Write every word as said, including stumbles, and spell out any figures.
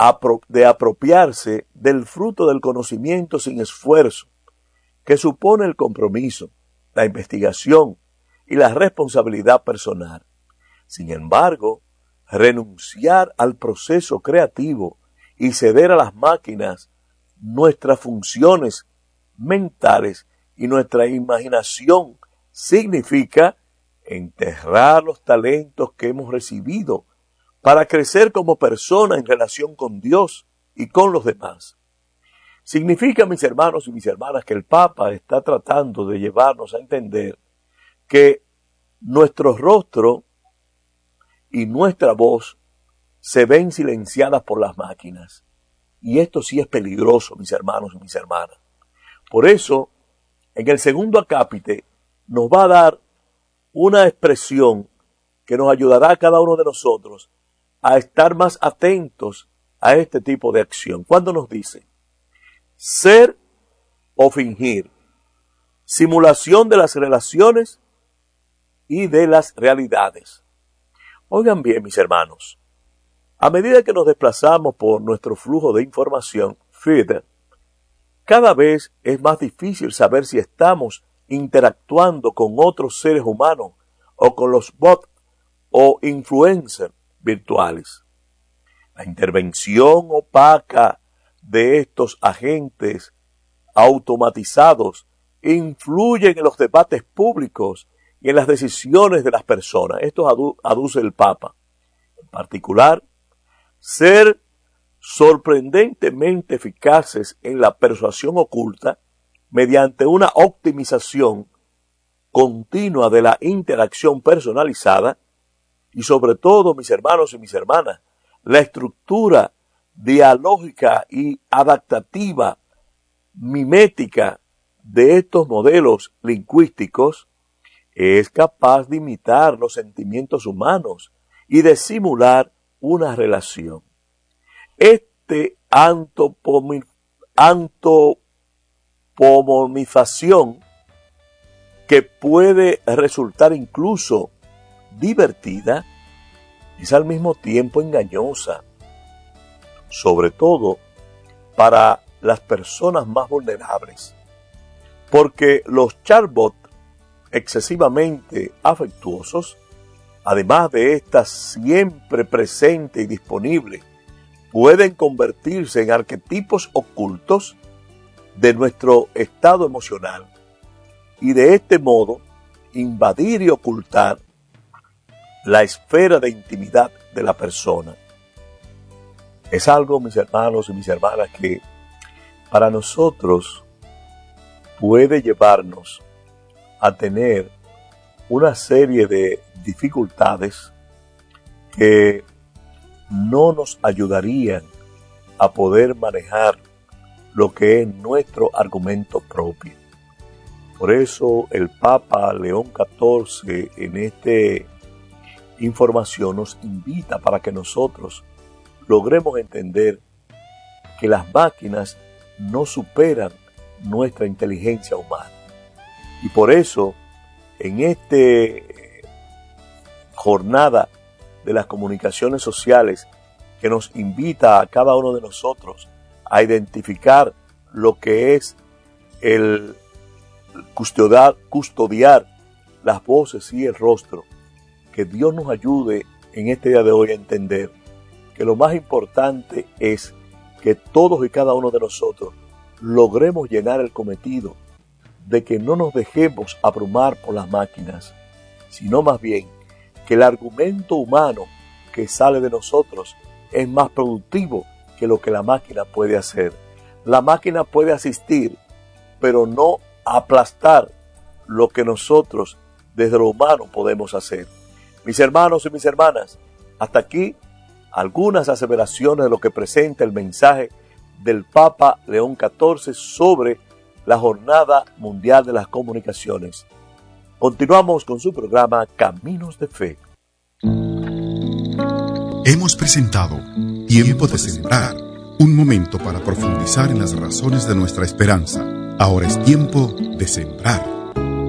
apro- de apropiarse del fruto del conocimiento sin esfuerzo, que supone el compromiso, la investigación y la responsabilidad personal. Sin embargo, renunciar al proceso creativo y ceder a las máquinas nuestras funciones mentales y nuestra imaginación significa enterrar los talentos que hemos recibido para crecer como persona en relación con Dios y con los demás. Significa, mis hermanos y mis hermanas, que el Papa está tratando de llevarnos a entender que nuestro rostro y nuestra voz se ven silenciadas por las máquinas. Y esto sí es peligroso, mis hermanos y mis hermanas. Por eso, en el segundo acápite nos va a dar una expresión que nos ayudará a cada uno de nosotros a estar más atentos a este tipo de acción. Cuando nos dice, ser o fingir, simulación de las relaciones y de las realidades. Oigan bien, mis hermanos, a medida que nos desplazamos por nuestro flujo de información, feed, cada vez es más difícil saber si estamos interactuando con otros seres humanos o con los bots o influencers virtuales. La intervención opaca de estos agentes automatizados influyen en los debates públicos y en las decisiones de las personas. Esto adu- aduce el Papa. En particular, ser sorprendentemente eficaces en la persuasión oculta mediante una optimización continua de la interacción personalizada y sobre todo, mis hermanos y mis hermanas, la estructura dialógica y adaptativa mimética de estos modelos lingüísticos es capaz de imitar los sentimientos humanos y de simular una relación. Este antopomi- antopomización, que puede resultar incluso divertida, es al mismo tiempo engañosa, sobre todo para las personas más vulnerables, porque los chatbots excesivamente afectuosos, además de estar siempre presente y disponible, pueden convertirse en arquetipos ocultos de nuestro estado emocional y de este modo invadir y ocultar la esfera de intimidad de la persona. Es algo, mis hermanos y mis hermanas, que para nosotros puede llevarnos a tener una serie de dificultades que no nos ayudarían a poder manejar lo que es nuestro argumento propio. Por eso el Papa León catorce en esta información nos invita para que nosotros logremos entender que las máquinas no superan nuestra inteligencia humana. Y por eso, en esta jornada de las comunicaciones sociales que nos invita a cada uno de nosotros a identificar lo que es el custodiar, custodiar las voces y el rostro, que Dios nos ayude en este día de hoy a entender que lo más importante es que todos y cada uno de nosotros logremos llenar el cometido de que no nos dejemos abrumar por las máquinas, sino más bien que el argumento humano que sale de nosotros es más productivo que lo que la máquina puede hacer. La máquina puede asistir, pero no aplastar lo que nosotros desde lo humano podemos hacer. Mis hermanos y mis hermanas, hasta aquí algunas aseveraciones de lo que presenta el mensaje del Papa León catorce sobre la Jornada Mundial de las Comunicaciones. Continuamos con su programa Caminos de Fe. Hemos presentado Tiempo de Sembrar, un momento para profundizar en las razones de nuestra esperanza. Ahora es tiempo de sembrar.